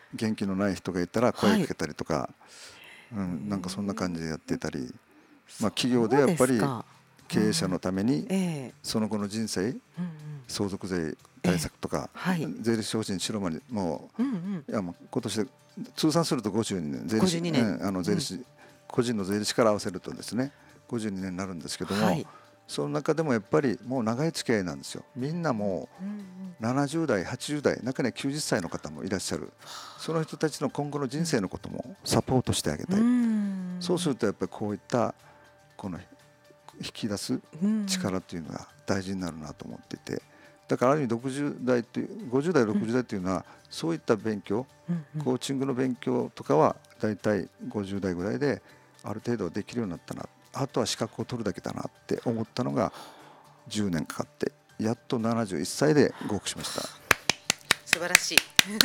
元気のない人がいたら声をかけたりとか、なんかそんな感じでやってたり、企業でやっぱり経営者のためにその後の人生、相続税対策とか、税理士法人白間にもう、いやもう今年で通算すると52年、税理士税理士個人の税理士から合わせるとですね52年になるんですけども、その中でもやっぱりもう長い付き合いなんですよ。みんなもう70代80代中には90歳の方もいらっしゃる。その人たちの今後の人生のこともサポートしてあげたい。そうするとやっぱりこういったこの引き出す力というのが大事になるなと思っていて、だからある意味60代という50代60代というのはそういった勉強、コーチングの勉強とかはだいたい50代ぐらいである程度できるようになったな、あとは資格を取るだけだなって思ったのが10年かかってやっと71歳で合格しました。 素晴らしい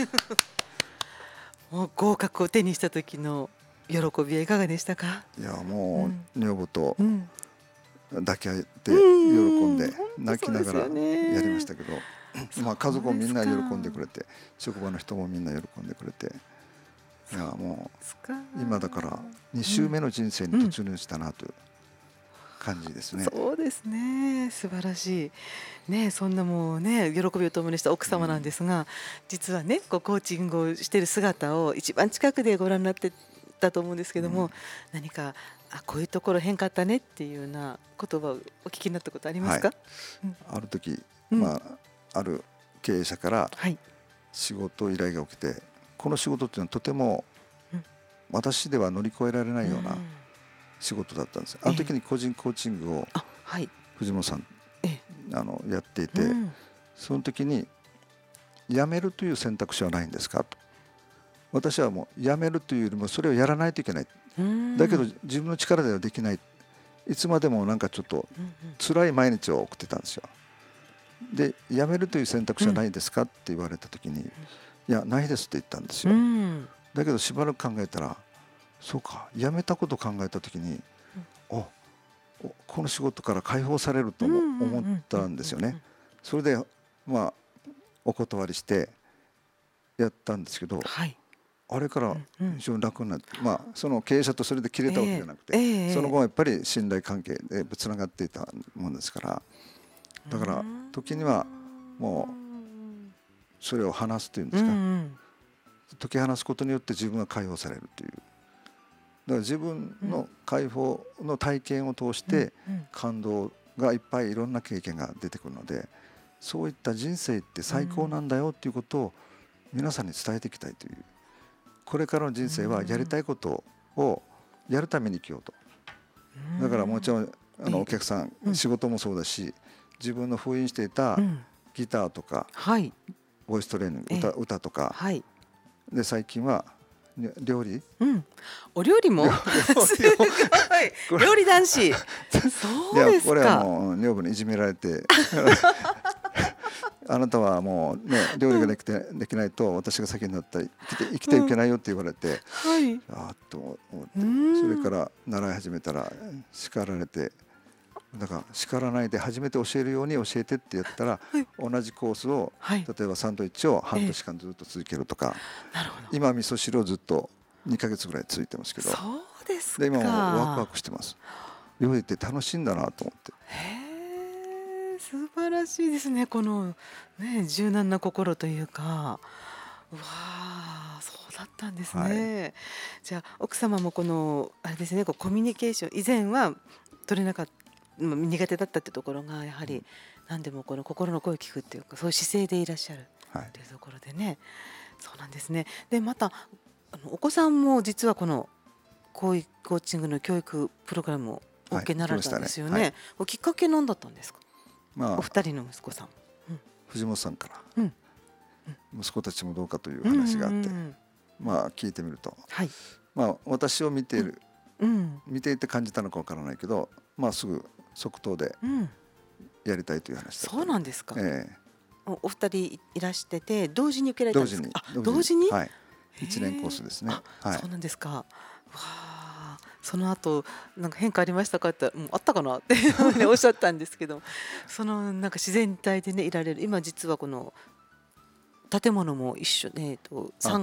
もう合格を手にした時の喜びはいかがでしたか？ いやもう女房と抱き合って喜んで泣きながらやりましたけど、家族もみんな喜んでくれて、職場の人もみんな喜んでくれて、いやもう今だから2周目の人生に突入したなという感じですね。 そうですね、素晴らしいね。そんなもうね喜びを共にした奥様なんですが、実はねコーチングをしている姿を一番近くでご覧になってたと思うんですけども、何かこういうところ変化あったねっていうような言葉をお聞きになったことありますか？ ある時、ある経営者から仕事依頼が起きて、この仕事っていうのはとても私では乗り越えられないような仕事だったんです。あの時に個人コーチングを藤本さんやっていて、その時に辞めるという選択肢はないんですかと。私はもう辞めるというよりもそれをやらないといけない、だけど自分の力ではできない、いつまでもなんかちょっと辛い毎日を送ってたんですよ。で辞めるという選択肢はないですかって言われた時に、いやないですって言ったんですよ。だけどしばらく考えたら、そうか、辞めたことを考えた時に、この仕事から解放されると思ったんですよね。それでお断りしてやったんですけど、あれから非常に楽になって、その経営者とそれで切れたわけじゃなくて、その後はやっぱり信頼関係でつながっていたものですから、だから時にはもうそれを話すというんですか、解き放すことによって自分が解放されるという、だから自分の解放の体験を通して感動がいっぱいいろんな経験が出てくるので、そういった人生って最高なんだよっていうことを皆さんに伝えていきたいという、これからの人生はやりたいことをやるために生きようと。だからもちろんお客さん、仕事もそうだし、自分の封印していたギターとか、ボイストレーニング、歌とか、で最近は料理、 お料理もすごい料理男子そうですか。 これはもう女房にいじめられてあなたはもうね料理ができないと私が先になったら生きていけないよって言われて、と思って、それから習い始めたら叱られて、だから叱らないで初めて教えるように教えてってやったら、同じコースを例えばサンドイッチを半年間ずっと続けるとか、今味噌汁をずっと2ヶ月ぐらい続いてますけど、 そうですか。 今もワクワクしてます。料理って楽しいんだなと思って。 素晴らしいですね、この柔軟な心というか。うわあ、そうだったんですね。じゃあ奥様もこのあれですね、コミュニケーション以前は取れなかった、苦手だったってところがやはり何でもこの心の声を聞くっていうか、そういう姿勢でいらっしゃるというところでね、そうなんですね。でまたお子さんも実はこのコーチングの教育プログラムをお受けになられたんですよね。きっかけ何だったんですか？お二人の息子さん、 藤本さんから、息子たちもどうかという話があって、聞いてみると、私を見ていて感じたのかわからないけど、すぐ即答でやりたいという話だった。 そうなんですか。お二人いらしてて同時に受けられたんですか？同時に 1年コースですね。 そうなんですか。わあ、その後なんか変化ありましたかって言ったら、あったかなっておっしゃったんですけど、そのなんか自然体でねいられる。今実はこの建物も一緒で3